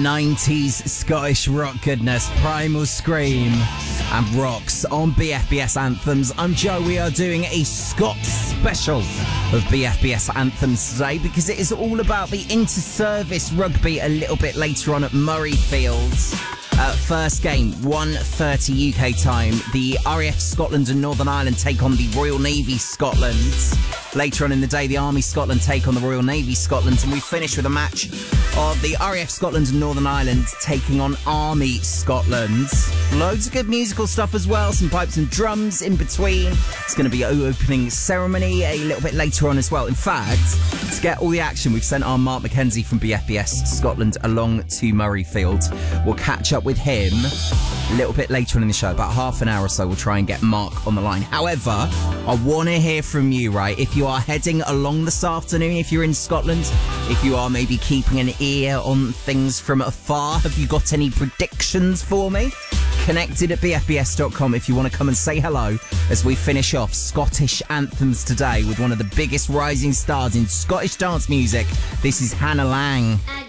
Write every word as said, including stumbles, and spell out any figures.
nineties Scottish rock goodness, Primal Scream and Rocks on B F B S Anthems. I'm Joe. We are doing a Scot special of B F B S Anthems today because it is all about the inter-service rugby a little bit later on at Murrayfield. Uh, first game, one thirty U K time. The R A F Scotland and Northern Ireland take on the Royal Navy Scotland. Later on in the day, the Army Scotland take on the Royal Navy Scotland. And we finish with a match of the R A F Scotland and Northern Ireland taking on Army Scotland. Loads of good musical stuff as well. Some pipes and drums in between. It's going to be an opening ceremony a little bit later on as well. In fact, to get all the action, we've sent our Mark McKenzie from B F B S Scotland along to Murrayfield. We'll catch up with him a little bit later on in the show. About half an hour or so, we'll try and get Mark on the line. However, I want to hear from you, right? If you are heading along this afternoon, if you're in Scotland, if you are maybe keeping an ear on things from afar, have you got any predictions for me? Connected at b f b s dot com if you want to come and say hello as we finish off Scottish anthems today with one of the biggest rising stars in Scottish dance music. This is Hannah Lang.